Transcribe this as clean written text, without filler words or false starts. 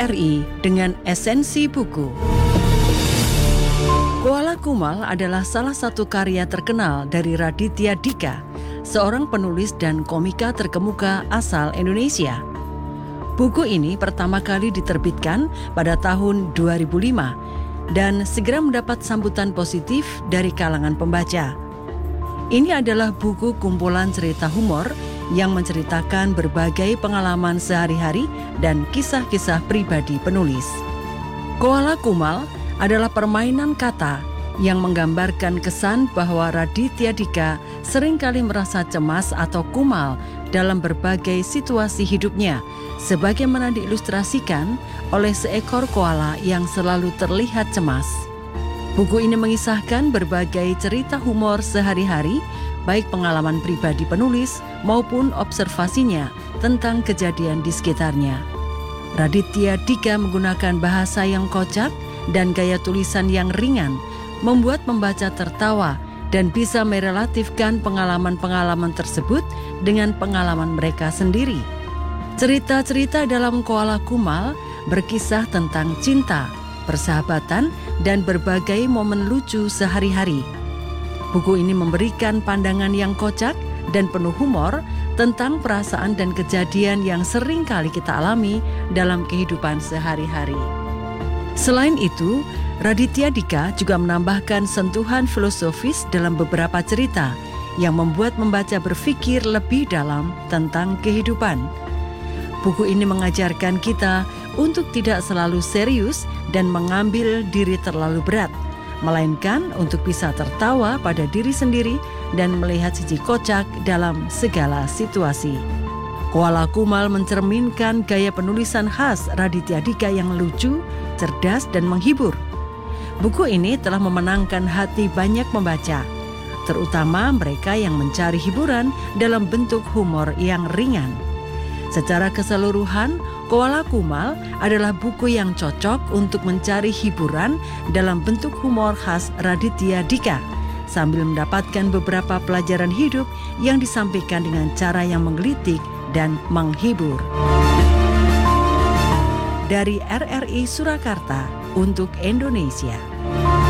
RRI dengan esensi buku. Koala Kumal adalah salah satu karya terkenal dari Raditya Dika, seorang penulis dan komika terkemuka asal Indonesia. Buku ini pertama kali diterbitkan pada tahun 2005 dan segera mendapat sambutan positif dari kalangan pembaca. Ini adalah buku kumpulan cerita humor yang menceritakan berbagai pengalaman sehari-hari dan kisah-kisah pribadi penulis. Koala Kumal adalah permainan kata yang menggambarkan kesan bahwa Raditya Dika seringkali merasa cemas atau kumal dalam berbagai situasi hidupnya, sebagaimana diilustrasikan oleh seekor koala yang selalu terlihat cemas. Buku ini mengisahkan berbagai cerita humor sehari-hari, baik pengalaman pribadi penulis maupun observasinya tentang kejadian di sekitarnya. Raditya Dika menggunakan bahasa yang kocak dan gaya tulisan yang ringan, membuat pembaca tertawa dan bisa merelatifkan pengalaman-pengalaman tersebut dengan pengalaman mereka sendiri. Cerita-cerita dalam Koala Kumal berkisah tentang cinta, persahabatan, dan berbagai momen lucu sehari-hari. Buku ini memberikan pandangan yang kocak dan penuh humor tentang perasaan dan kejadian yang sering kali kita alami dalam kehidupan sehari-hari. Selain itu, Raditya Dika juga menambahkan sentuhan filosofis dalam beberapa cerita yang membuat membaca berpikir lebih dalam tentang kehidupan. Buku ini mengajarkan kita untuk tidak selalu serius dan mengambil diri terlalu berat, melainkan untuk bisa tertawa pada diri sendiri dan melihat sisi kocak dalam segala situasi. Koala Kumal mencerminkan gaya penulisan khas Raditya Dika yang lucu, cerdas, dan menghibur. Buku ini telah memenangkan hati banyak pembaca, terutama mereka yang mencari hiburan dalam bentuk humor yang ringan. Secara keseluruhan, Koala Kumal adalah buku yang cocok untuk mencari hiburan dalam bentuk humor khas Raditya Dika, sambil mendapatkan beberapa pelajaran hidup yang disampaikan dengan cara yang menggelitik dan menghibur. Dari RRI Surakarta untuk Indonesia.